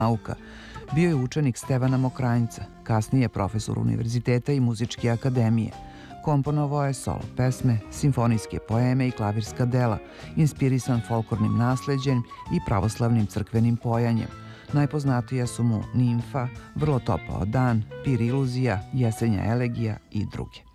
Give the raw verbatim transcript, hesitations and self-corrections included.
nauka. Bio je učenik Stevana Mokranjca, kasnije profesor univerziteta i muzičke akademije. Komponovao je solo pesme, simfonijske poeme i klavirska dela, inspirisan folklornim nasleđem i pravoslavnim crkvenim pojanjem. Najpoznatija su mu Nimfa, Vrlo topao dan, Pir iluzija, Jesenja elegija i druge.